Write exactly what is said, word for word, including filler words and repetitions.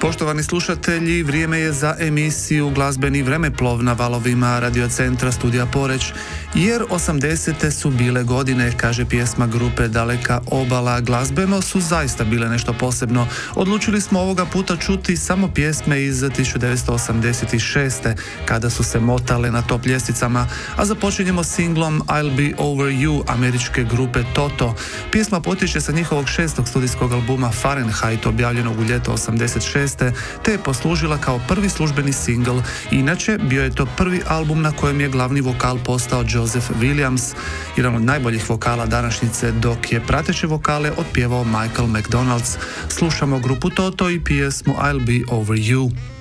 Poštovani slušatelji, vrijeme je za emisiju Glazbeni vremeplov na valovima radiocentra Studija Poreć, jer osamdesete su bile godine, kaže pjesma grupe Daleka obala. Glazbeno su zaista bile nešto posebno. Odlučili smo ovoga puta čuti samo pjesme iz tisuću devetsto osamdeset šeste. kada su se motale na top ljestvicama, a započinjemo singlom I'll Be Over You američke grupe Toto. Pjesma potječe sa njihovog šestog studijskog albuma Fahrenheit, objavljenog u ljeto osamdeset šeste. te je poslužila kao prvi službeni singl. Inače, bio je to prvi album na kojem je glavni vokal postao Joseph Williams, jedan od najboljih vokala današnjice, dok je prateće vokale otpjevao Michael McDonald. Slušamo grupu Toto i pjesmu I'll Be Over You.